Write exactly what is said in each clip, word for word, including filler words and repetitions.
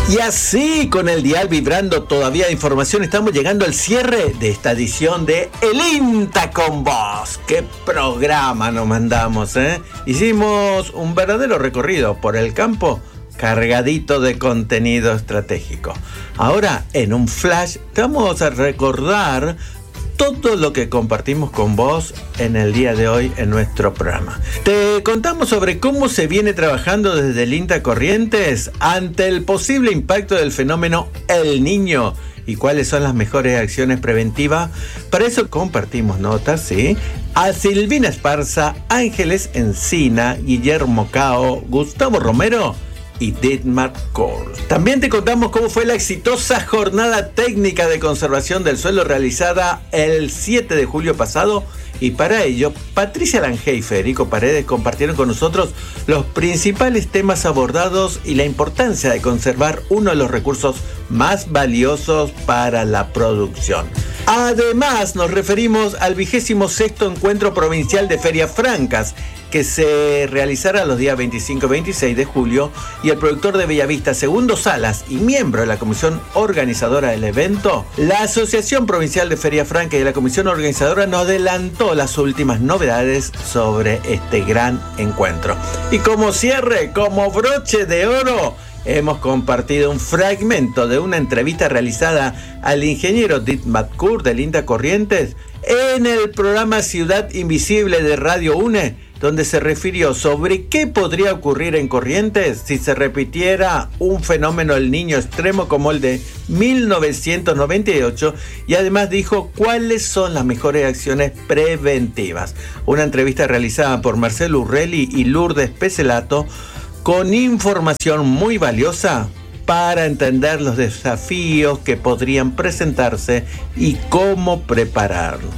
Y así, con el dial vibrando todavía de información, estamos llegando al cierre de esta edición de El INTA con Vos. ¡Qué programa nos mandamos, eh! Hicimos un verdadero recorrido por el campo cargadito de contenido estratégico. Ahora, en un flash, te vamos a recordar todo lo que compartimos con vos en el día de hoy en nuestro programa. Te contamos sobre cómo se viene trabajando desde el INTA Corrientes ante el posible impacto del fenómeno El Niño y cuáles son las mejores acciones preventivas. Para eso compartimos notas, ¿sí? A Silvina Esparza, Ángeles Encina, Guillermo Cao, Gustavo Romero y Dietmar Kors. También te contamos cómo fue la exitosa jornada técnica de conservación del suelo realizada el siete de julio pasado, y para ello Patricia Lange y Federico Paredes compartieron con nosotros los principales temas abordados y la importancia de conservar uno de los recursos más valiosos para la producción. Además, nos referimos al vigésimo sexto encuentro provincial de Ferias Francas, que se realizará los días veinticinco y veintiséis de julio, y el productor de Bellavista, Segundo Salas, y miembro de la comisión organizadora del evento, la Asociación Provincial de Feria Franca y la comisión organizadora nos adelantó las últimas novedades sobre este gran encuentro. Y como cierre, como broche de oro, hemos compartido un fragmento de una entrevista realizada al ingeniero Dietmar Kors del INTA Corrientes en el programa Ciudad Invisible de Radio UNE, donde se refirió sobre qué podría ocurrir en Corrientes si se repitiera un fenómeno El Niño extremo como el de mil novecientos noventa y ocho, y además dijo cuáles son las mejores acciones preventivas. Una entrevista realizada por Marcelo Urrelli y Lourdes Peselato, con información muy valiosa para entender los desafíos que podrían presentarse y cómo prepararlos.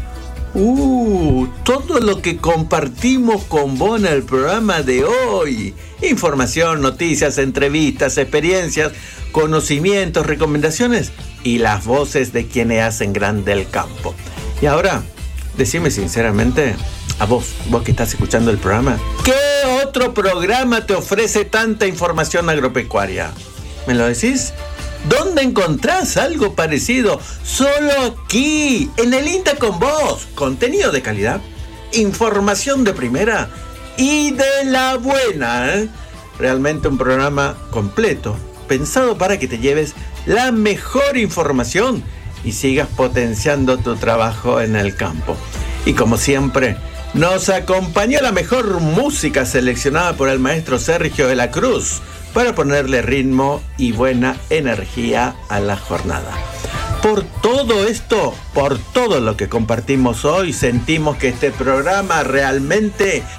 Uh, todo lo que compartimos con vos en el programa de hoy. Información, noticias, entrevistas, experiencias, conocimientos, recomendaciones y las voces de quienes hacen grande el campo. Y ahora, decime sinceramente, a vos, vos que estás escuchando el programa, ¿qué otro programa te ofrece tanta información agropecuaria? ¿Me lo decís? ¿Dónde encontrás algo parecido? Solo aquí, en el INTA con Vos. Contenido de calidad, información de primera y de la buena, ¿eh? Realmente un programa completo, pensado para que te lleves la mejor información y sigas potenciando tu trabajo en el campo. Y como siempre, nos acompañó la mejor música seleccionada por el maestro Sergio de la Cruz, para ponerle ritmo y buena energía a la jornada. Por todo esto, por todo lo que compartimos hoy, sentimos que este programa realmente